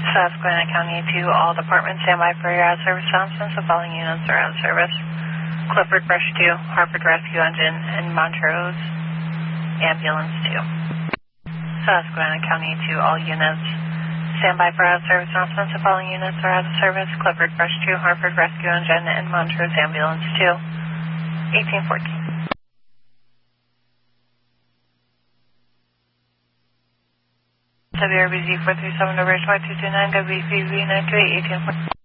Susquehanna County to all departments, stand by for your out of service announcements. The following units are out of service: Clifford Brush 2, Hartford Rescue Engine, and Montrose Ambulance 2. Susquehanna County to all units, stand by for out of service announcements. The following units are out of service: Clifford Brush 2, Hartford Rescue Engine, and Montrose Ambulance 2. 1814. WRBZ 437 over 2229, WCV 928, 1814.